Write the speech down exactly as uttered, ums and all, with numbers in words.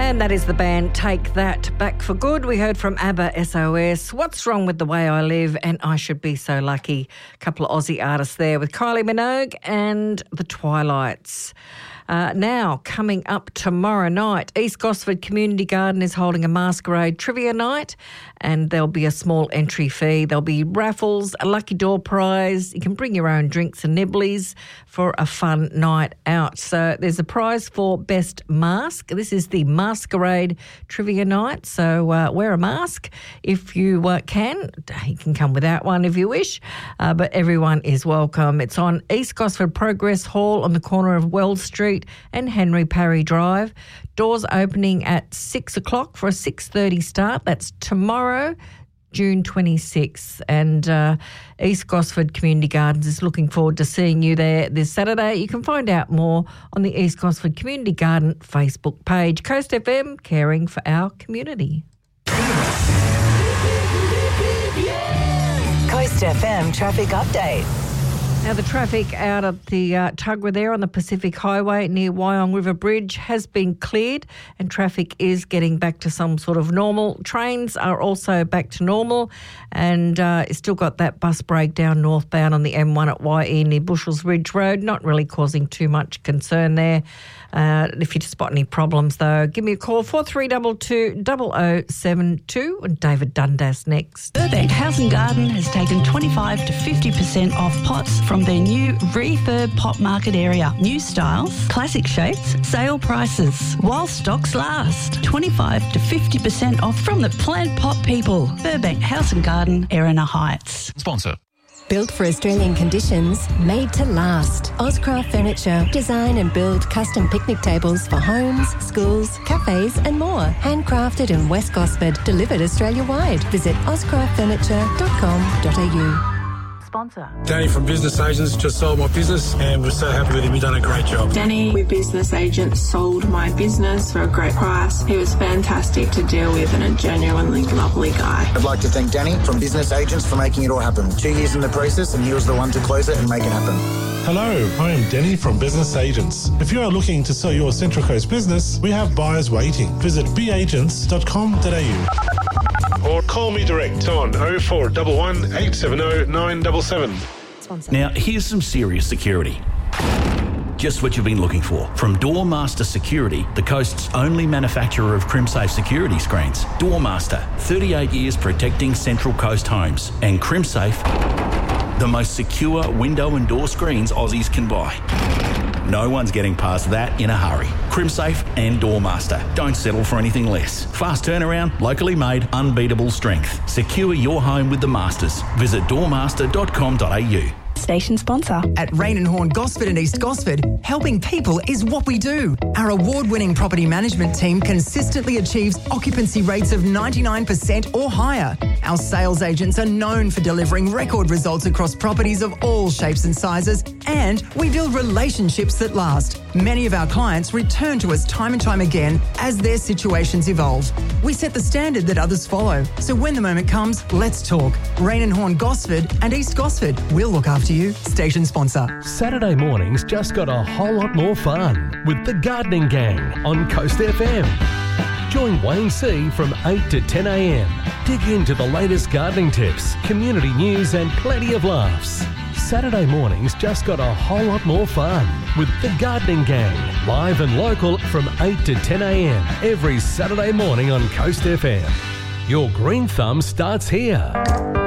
And that is the band Take That Back for Good. We heard from ABBA, S O S, What's Wrong with the Way I Live, and I Should Be So Lucky. A couple of Aussie artists there with Kylie Minogue and the Twilights. Uh, now, coming up tomorrow night, East Gosford Community Garden is holding a masquerade trivia night, and there'll be a small entry fee. There'll be raffles, a lucky door prize. You can bring your own drinks and nibblies for a fun night out. So there's a prize for best mask. This is the masquerade trivia night. So uh, wear a mask if you uh, can. You can come without one if you wish, uh, but everyone is welcome. It's on East Gosford Progress Hall on the corner of Wells Street and Henry Parry Drive. Doors opening at six o'clock for a six thirty start. That's tomorrow, June twenty-sixth. And uh, East Gosford Community Gardens is looking forward to seeing you there this Saturday. You can find out more on the East Gosford Community Garden Facebook page. Coast F M, caring for our community. Coast F M traffic update. Now, the traffic out at the uh, Tuggerah there on the Pacific Highway near Wyong River Bridge has been cleared, and traffic is getting back to some sort of normal. Trains are also back to normal, and uh, it's still got that bus breakdown northbound on the M one at Y E near Bushels Ridge Road, not really causing too much concern there. Uh, if you spot any problems, though, give me a call, four three two two, zero zero seven two, and David Dundas next. Burbank House and Garden has taken twenty-five to fifty percent off pots from their new refurb pot market area. New styles, classic shapes, sale prices. While stocks last, twenty-five to fifty percent off from the plant pot people. Burbank House and Garden, Erina Heights. Sponsor. Built for Australian conditions, made to last. Ozcraft Furniture. Design and build custom picnic tables for homes, schools, cafes and more. Handcrafted in West Gosford. Delivered Australia-wide. Visit ozcraft furniture dot com dot a u. Sponsor. Danny from Business Agents just sold my business and we're so happy with him. He's done a great job. Danny with Business Agents sold my business for a great price. He was fantastic to deal with and a genuinely lovely guy. I'd like to thank Danny from Business Agents for making it all happen. Two years in the process and he was the one to close it and make it happen. Hello, I am Denny from Business Agents. If you are looking to sell your Central Coast business, we have buyers waiting. Visit b agents dot com dot a u. Or call me direct on oh four one one, eight seven oh, nine seven seven. Now, here's some serious security. Just what you've been looking for. From Doormaster Security, the coast's only manufacturer of CrimSafe security screens. Doormaster, thirty-eight years protecting Central Coast homes. And CrimSafe, the most secure window and door screens Aussies can buy. No one's getting past that in a hurry. CrimSafe and Doormaster. Don't settle for anything less. Fast turnaround, locally made, unbeatable strength. Secure your home with the Masters. Visit doormaster dot com dot a u. Station sponsor. At Rain and Horn Gosford and East Gosford, helping people is what we do. Our award-winning property management team consistently achieves occupancy rates of ninety-nine percent or higher. Our sales agents are known for delivering record results across properties of all shapes and sizes, and we build relationships that last. Many of our clients return to us time and time again as their situations evolve. We set the standard that others follow, so when the moment comes, let's talk. Rain and Horn Gosford and East Gosford, we'll look after you. Station sponsor. Saturday mornings just got a whole lot more fun with the Gardening Gang on Coast F M. Join Wayne C from eight to ten a m. Dig into the latest gardening tips, community news and plenty of laughs. Saturday mornings just got a whole lot more fun with the Gardening Gang, live and local from eight to ten a m every Saturday morning on Coast F M. Your green thumb starts here.